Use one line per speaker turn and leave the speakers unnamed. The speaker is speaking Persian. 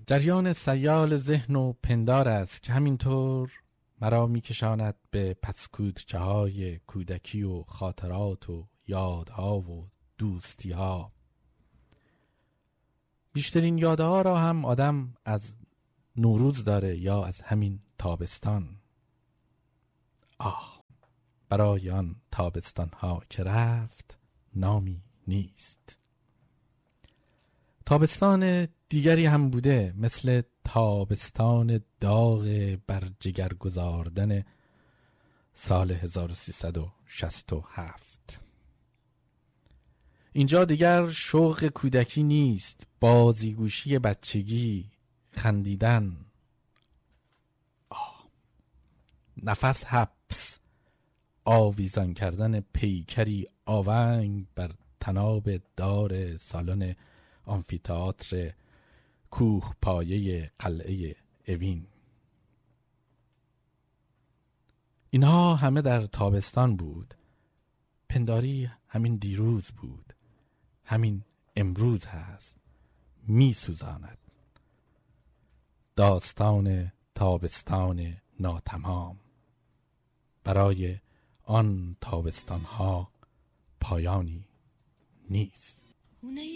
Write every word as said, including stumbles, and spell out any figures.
جریان سیال ذهن و پندار است که همینطور مرا میکشاند به پسکودچه های کودکی و خاطرات و یادها و دوستیها. بیشترین یادها را هم آدم از نوروز داره یا از همین تابستان. آه، برای آن تابستان ها که رفت نامی نیست. تابستان دیگری هم بوده، مثل تابستان داغ بر جگر گذاردن سال هزار و سیصد و شصت و هفت. اینجا دیگر شوق کودکی نیست، بازیگوشی بچگی، خندیدن، آه، نفس حبس، آویزان کردن پیکری آونگ بر تناب دار سالن آمفی‌تئاتر کوه پایه قلعه اوین. اینها همه در تابستان بود. پنداری همین دیروز بود، همین امروز هست، می سوزاند. داستان تابستان ناتمام. برای آن تابستان ها پایانی نیست.